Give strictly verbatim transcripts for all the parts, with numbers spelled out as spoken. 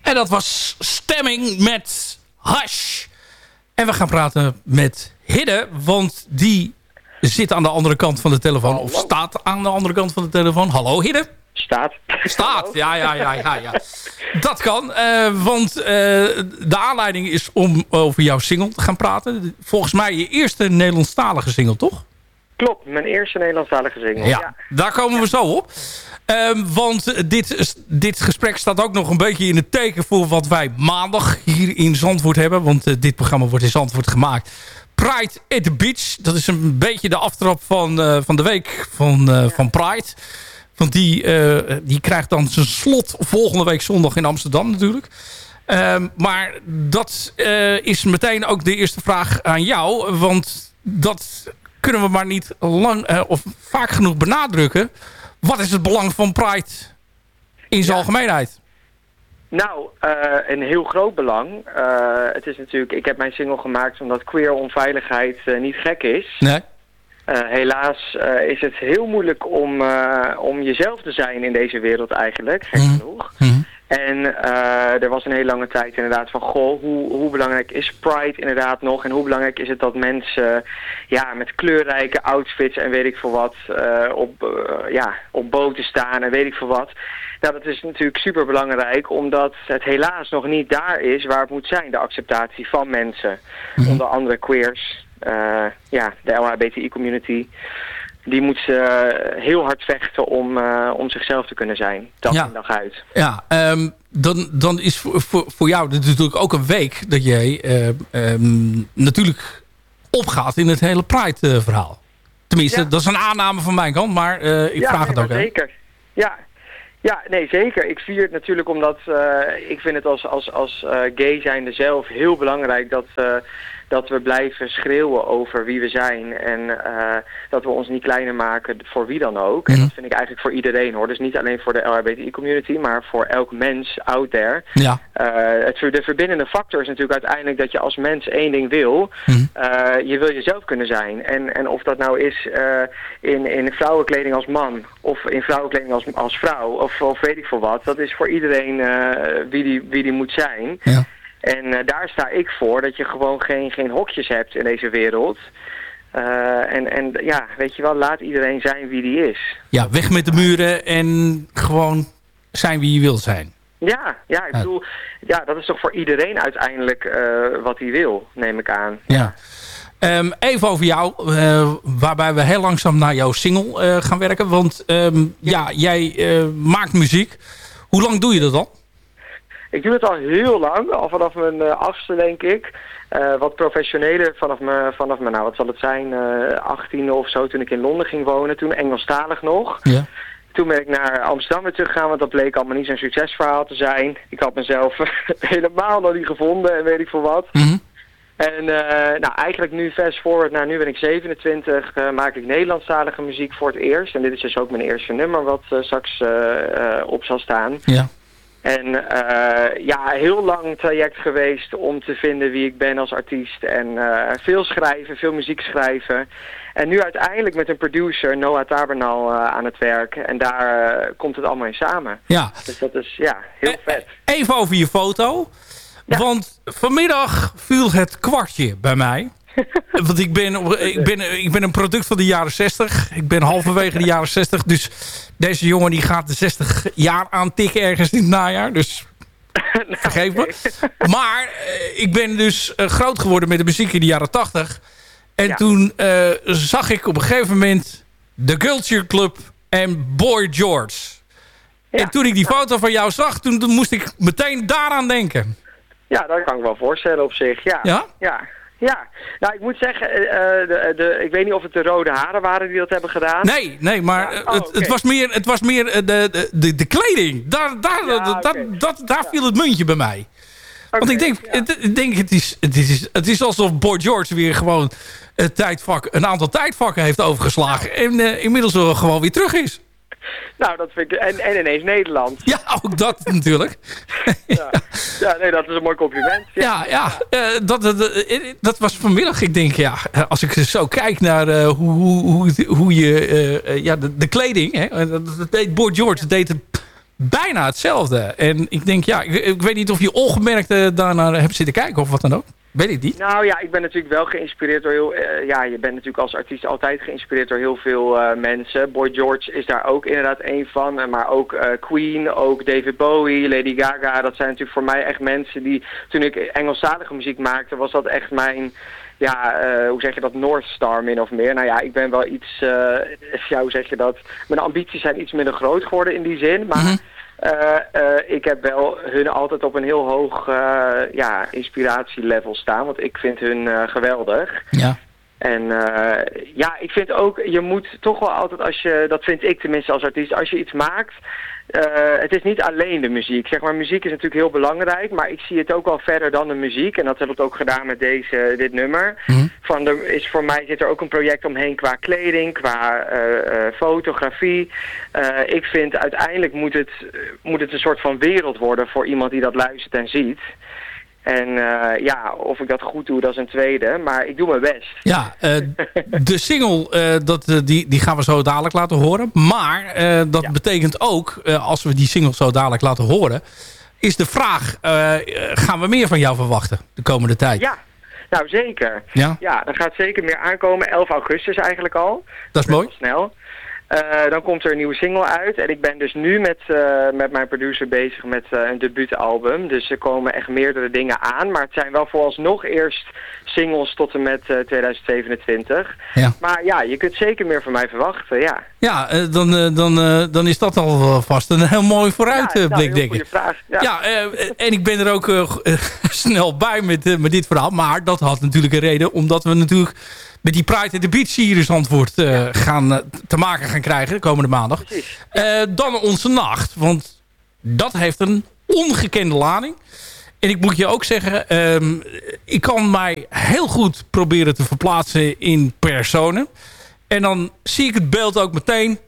En dat was Stemming met Hush. En we gaan praten met Hidde, want die zit aan de andere kant van de telefoon. Hallo. Of staat aan de andere kant van de telefoon. Hallo Hidde. Staat. Staat, ja, ja, ja, ja, ja. Dat kan, uh, want uh, de aanleiding is om over jouw single te gaan praten. Volgens mij je eerste Nederlandstalige single, toch? Klopt, mijn eerste Nederlandstalige single. Ja, ja. Daar komen ja. we zo op. Um, want dit, dit gesprek staat ook nog een beetje in het teken voor wat wij maandag hier in Zandvoort hebben. Want uh, dit programma wordt in Zandvoort gemaakt. Pride at the Beach. Dat is een beetje de aftrap van, uh, van de week van, uh, ja. van Pride. Want die, uh, die krijgt dan zijn slot volgende week zondag in Amsterdam natuurlijk. Um, maar dat uh, is meteen ook de eerste vraag aan jou. Want dat kunnen we maar niet lang uh, of vaak genoeg benadrukken. Wat is het belang van Pride in zijn ja. algemeenheid? Nou, uh, een heel groot belang. Uh, het is natuurlijk, ik heb mijn single gemaakt omdat queer onveiligheid uh, niet gek is. Nee. Uh, helaas uh, is het heel moeilijk om, uh, om jezelf te zijn in deze wereld eigenlijk, gek mm-hmm. genoeg. Mm-hmm. En uh, er was een hele lange tijd inderdaad van, goh, hoe, hoe belangrijk is Pride inderdaad nog? En hoe belangrijk is het dat mensen uh, ja, met kleurrijke outfits en weet ik veel wat uh, op, uh, ja, op boten staan en weet ik veel wat. Nou, dat is natuurlijk super belangrijk, omdat het helaas nog niet daar is waar het moet zijn, de acceptatie van mensen. Mm-hmm. Onder andere queers, uh, ja, de L H B T I-community. Die moet uh, heel hard vechten om, uh, om zichzelf te kunnen zijn. Dag ja. in dag uit. Ja, um, dan, dan is voor, voor, voor jou dit natuurlijk ook een week dat jij uh, um, natuurlijk opgaat in het hele Pride-verhaal. Tenminste, ja. dat is een aanname van mijn kant, maar uh, ik ja, vraag nee, het ook. Ja, zeker. Ja. Ja, nee, zeker. Ik vier het natuurlijk omdat uh, ik vind het als, als, als uh, gay zijnde zelf heel belangrijk dat... Uh, dat we blijven schreeuwen over wie we zijn en uh, dat we ons niet kleiner maken voor wie dan ook. Mm-hmm. En dat vind ik eigenlijk voor iedereen hoor. Dus niet alleen voor de L H B T I-community, maar voor elk mens out there. Ja. Uh, het, de verbindende factor is natuurlijk uiteindelijk dat je als mens één ding wil. Mm-hmm. Uh, je wil jezelf kunnen zijn. En, en of dat nou is uh, in, in vrouwenkleding als man of in vrouwenkleding als, als vrouw of, of weet ik veel wat. Dat is voor iedereen uh, wie, die, wie die moet zijn. Ja. En uh, daar sta ik voor, dat je gewoon geen, geen hokjes hebt in deze wereld. Uh, en, en ja, weet je wel, laat iedereen zijn wie die is. Ja, weg met de muren en gewoon zijn wie je wil zijn. Ja, ja, ik ja. bedoel, ja, dat is toch voor iedereen uiteindelijk uh, wat hij wil, neem ik aan. Ja. Um, even over jou, uh, waarbij we heel langzaam naar jouw single uh, gaan werken. Want um, ja. ja, jij uh, maakt muziek. Hoe lang doe je dat al? Ik doe het al heel lang, al vanaf mijn uh, achtste denk ik. Uh, wat professioneler vanaf mijn, vanaf mijn, nou wat zal het zijn, uh, achttiende of zo, toen ik in Londen ging wonen. Toen Engelstalig nog. Ja. Toen ben ik naar Amsterdam weer teruggegaan, want dat bleek allemaal niet zo'n succesverhaal te zijn. Ik had mezelf helemaal nog niet gevonden en weet ik veel wat. Mm-hmm. En uh, nou, eigenlijk nu fast forward, nou nu ben ik zevenentwintig, uh, maak ik Nederlandstalige muziek voor het eerst. En dit is dus ook mijn eerste nummer wat uh, straks uh, uh, op zal staan. Ja. En uh, ja, heel lang traject geweest om te vinden wie ik ben als artiest. En uh, veel schrijven, veel muziek schrijven. En nu uiteindelijk met een producer, Noah Tabernal, uh, aan het werk. En daar uh, komt het allemaal in samen. Ja. Dus dat is ja, heel e- vet. Even over je foto. Ja. Want vanmiddag viel het kwartje bij mij. Want ik ben, ik, ben, ik ben een product van de jaren zestig. Ik ben halverwege de jaren zestig. Dus deze jongen die gaat de zestig jaar aantikken ergens in het najaar. Dus nou, vergeef me. Okay. Maar uh, ik ben dus uh, groot geworden met de muziek in de jaren tachtig. En ja. toen uh, zag ik op een gegeven moment The Culture Club en Boy George. Ja. En toen ik die foto van jou zag, toen, toen moest ik meteen daaraan denken. Ja, dat kan ik wel voorstellen op zich. Ja, ja? Ja. Ja, nou ik moet zeggen, uh, de, de, ik weet niet of het de rode haren waren die dat hebben gedaan. Nee, nee, maar ja. oh, het, okay. het was meer, het was meer de, de, de kleding. Daar, daar, ja, dat, okay. dat, daar ja. viel het muntje bij mij. Okay, Want ik denk, ja. het, ik denk het, is, het, is, het is alsof Boy George weer gewoon het tijdvak, een aantal tijdvakken heeft overgeslagen. Ja. En uh, inmiddels wel gewoon weer terug is. Nou, dat vind ik... En, en ineens Nederland. Ja, ook dat natuurlijk. ja. ja, nee, dat is een mooi compliment. Ja, ja, ja uh, dat, dat, dat was vanmiddag. Ik denk, ja, als ik zo kijk naar uh, hoe, hoe, hoe, hoe je... Uh, ja, de, de kleding, hè. Dat deed Boy George, ja. deed het bijna hetzelfde. En ik denk, ja, ik, ik weet niet of je ongemerkt uh, daarnaar hebt zitten kijken of wat dan ook. Weet ik niet. Nou ja, ik ben natuurlijk wel geïnspireerd door heel... Uh, ja, je bent natuurlijk als artiest altijd geïnspireerd door heel veel uh, mensen. Boy George is daar ook inderdaad één van. Uh, maar ook uh, Queen, ook David Bowie, Lady Gaga. Dat zijn natuurlijk voor mij echt mensen die... Toen ik Engelstalige muziek maakte, was dat echt mijn... Ja, uh, hoe zeg je dat? North Star min of meer. Nou ja, ik ben wel iets... Uh, ja, hoe zeg je dat? Mijn ambities zijn iets minder groot geworden in die zin. Maar... Mm-hmm. Uh, uh, ik heb wel hun altijd op een heel hoog uh, ja, inspiratielevel staan, want ik vind hun uh, geweldig. Ja. En uh, ja, ik vind ook, je moet toch wel altijd als je, dat vind ik tenminste als artiest, als je iets maakt, uh, het is niet alleen de muziek. Zeg maar, muziek is natuurlijk heel belangrijk, maar ik zie het ook wel verder dan de muziek. En dat heb ik ook gedaan met deze, dit nummer. Mm-hmm. Van de, is voor mij zit er ook een project omheen qua kleding, qua uh, uh, fotografie. Uh, ik vind uiteindelijk moet het, moet het een soort van wereld worden voor iemand die dat luistert en ziet. En uh, ja, of ik dat goed doe, dat is een tweede. Maar ik doe mijn best. Ja, uh, de single, uh, dat, uh, die, die gaan we zo dadelijk laten horen. Maar uh, dat ja. betekent ook, uh, als we die single zo dadelijk laten horen... is de vraag, uh, gaan we meer van jou verwachten de komende tijd? Ja, nou zeker. Ja, ja er gaat zeker meer aankomen. elf augustus eigenlijk al. Dat is mooi. Snel. Uh, dan komt er een nieuwe single uit. En ik ben dus nu met, uh, met mijn producer bezig met uh, een debuutalbum. Dus er komen echt meerdere dingen aan. Maar het zijn wel vooralsnog eerst singles tot en met uh, twintig zevenentwintig. Ja. Maar ja, je kunt zeker meer van mij verwachten, ja. Ja, uh, dan, uh, dan, uh, dan is dat al vast een heel mooi vooruitblik, ja, nou, denk ik. Vraag. Ja, ja uh, en ik ben er ook uh, snel bij met, uh, met dit verhaal. Maar dat had natuurlijk een reden, omdat we natuurlijk... met die Pride at the Beach hier in Zandvoort uh, ja. gaan, uh, te maken gaan krijgen de komende maandag. Uh, dan Onze Nacht, want dat heeft een ongekende lading. En ik moet je ook zeggen, um, ik kan mij heel goed proberen te verplaatsen in personen. En dan zie ik het beeld ook meteen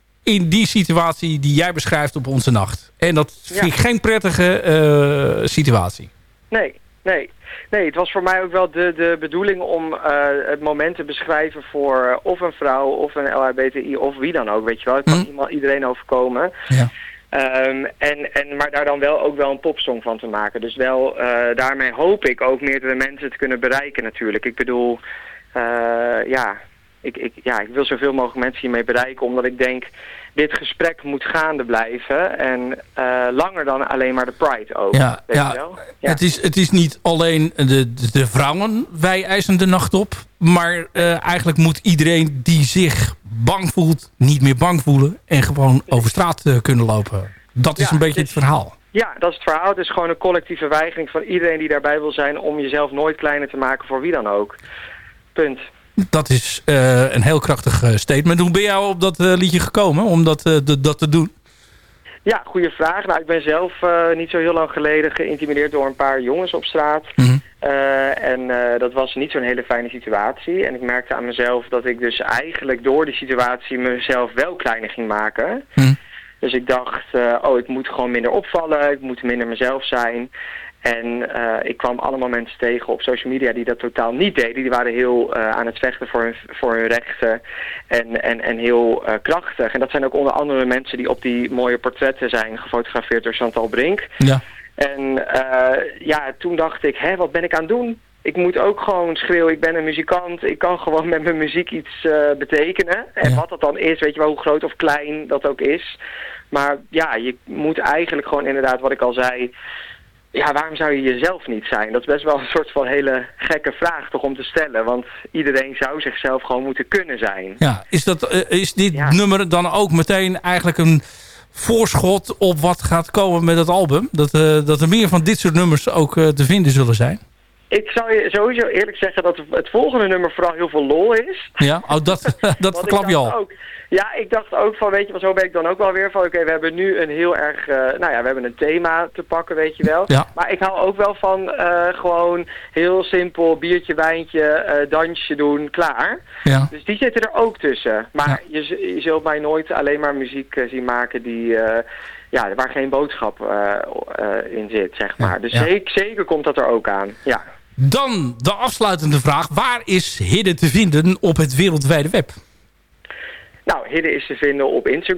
in die situatie die jij beschrijft op Onze Nacht. En dat vind ik ja. geen prettige uh, situatie. Nee, nee. Nee, het was voor mij ook wel de, de bedoeling om uh, het moment te beschrijven voor of een vrouw of een L H B T I of wie dan ook, weet je wel. Het kan mm. iedereen overkomen. Ja. Um, en, en, maar daar dan wel ook wel een popsong van te maken. Dus wel, uh, daarmee hoop ik ook meerdere mensen te kunnen bereiken natuurlijk. Ik bedoel, uh, ja, ik, ik, ja, ik wil zoveel mogelijk mensen hiermee bereiken, omdat ik denk... dit gesprek moet gaande blijven. En uh, langer dan alleen maar de Pride ook. Ja, weet ja, je wel? Ja. Het, is, het is niet alleen de, de, de vrouwen, wij eisen de nacht op. Maar uh, eigenlijk moet iedereen die zich bang voelt, niet meer bang voelen. En gewoon over straat uh, kunnen lopen. Dat is ja, een beetje het, is, het verhaal. Ja, dat is het verhaal. Het is gewoon een collectieve weigering van iedereen die daarbij wil zijn... om jezelf nooit kleiner te maken voor wie dan ook. Punt. Dat is uh, een heel krachtig uh, statement. Hoe ben jij op dat uh, liedje gekomen om dat, uh, de, dat te doen? Ja, goede vraag. Nou, ik ben zelf uh, niet zo heel lang geleden geïntimideerd door een paar jongens op straat. Mm-hmm. uh, en uh, dat was niet zo'n hele fijne situatie. En ik merkte aan mezelf dat ik dus eigenlijk door die situatie mezelf wel kleiner ging maken. Mm. Dus ik dacht, uh, oh, ik moet gewoon minder opvallen. Ik moet minder mezelf zijn. En uh, ik kwam allemaal mensen tegen op social media die dat totaal niet deden. Die waren heel uh, aan het vechten voor hun, voor hun rechten en, en, en heel uh, krachtig. En dat zijn ook onder andere mensen die op die mooie portretten zijn gefotografeerd door Chantal Brink. Ja. En uh, ja, toen dacht ik, hè, wat ben ik aan het doen? Ik moet ook gewoon schreeuwen, ik ben een muzikant. Ik kan gewoon met mijn muziek iets uh, betekenen. En ja. wat dat dan is, weet je wel, hoe groot of klein dat ook is. Maar ja, je moet eigenlijk gewoon inderdaad, wat ik al zei... Ja, waarom zou je jezelf niet zijn? Dat is best wel een soort van hele gekke vraag toch om te stellen. Want iedereen zou zichzelf gewoon moeten kunnen zijn. Ja, is, dat, uh, is dit ja. nummer dan ook meteen eigenlijk een voorschot op wat gaat komen met het album? Dat, uh, dat er meer van dit soort nummers ook uh, te vinden zullen zijn? Ik zou je sowieso eerlijk zeggen dat het volgende nummer vooral heel veel lol is. Ja, oh, dat, dat verklap je al. Ook, ja, ik dacht ook van, weet je, maar zo ben ik dan ook wel weer van, oké, okay, we hebben nu een heel erg, uh, nou ja, we hebben een thema te pakken, weet je wel. Ja. Maar ik hou ook wel van uh, gewoon heel simpel biertje, wijntje, uh, dansje doen, klaar. Ja. Dus die zitten er ook tussen. Maar ja. je, je zult mij nooit alleen maar muziek uh, zien maken die... Uh, ja, waar geen boodschap uh, uh, in zit, zeg maar. Ja. Dus ja. zeker, zeker komt dat er ook aan, ja. Dan de afsluitende vraag. Waar is Hidde te vinden op het wereldwijde web? Nou, Hidde is te vinden op Instagram.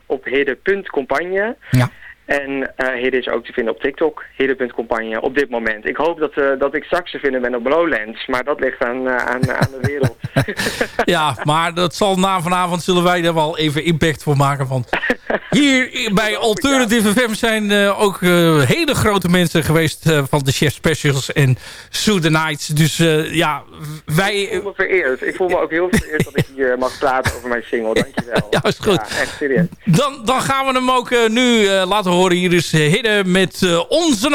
op hidde punt campagne. Ja. En uh, Hidde is ook te vinden op TikTok. hidde punt campagne op dit moment. Ik hoop dat, uh, dat ik straks te vinden ben op Lowlands. Maar dat ligt aan, uh, aan, aan de wereld. Ja, maar dat zal na vanavond zullen wij daar wel even impact voor maken. Want hier bij Alternative F M zijn uh, ook uh, hele grote mensen geweest uh, van de Chef Specials en Sue the Nights. Dus uh, ja, wij... Ik voel me vereerd. Ik voel me ook heel vereerd dat ik hier mag praten over mijn single. Dankjewel. Ja, is goed. Ja, echt serieus. Dan, dan gaan we hem ook uh, nu uh, laten horen. Hier is uh, Hidde met uh, Onze Nacht.